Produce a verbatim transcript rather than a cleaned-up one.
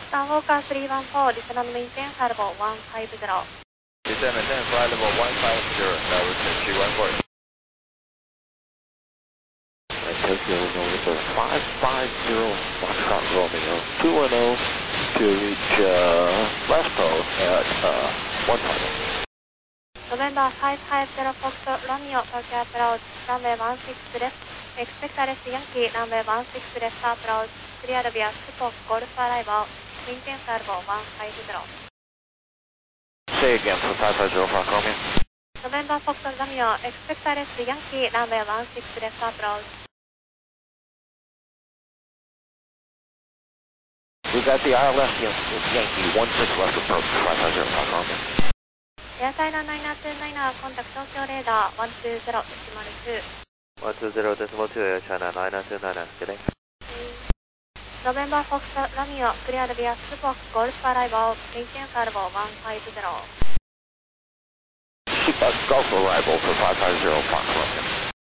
Bravo car three one four, descend and maintain flight level one five zero. Descend and maintain flight level one five zero, direction three one four. Tokyo November five five zero, Foxtrot Romeo two one zero to reach uh, last pole at uh, one five. November five five zero Foxtrot Romeo, Tokyo approach, runway one six left. Expect arrest Yankee, runway one six left approach, clear via Spock Golf arrival, maintain flight level one five zero. Say again for five five zero Fox Romeo. November Foxtrot Romeo, expect arrest Yankee, runway one six left approach. We got the I L S Yankee one six left approach, five five zero Fox Romeo. Airliner nine two nine, contact Tokyo radar one two zero decimal two. one two zero decimal two, Air China nine two nine, getting. November Foxtrot Romeo, cleared via Spock Golf arrival, maintain flight level one five zero. Spock Golf arrival for five five zero Fox Romeo.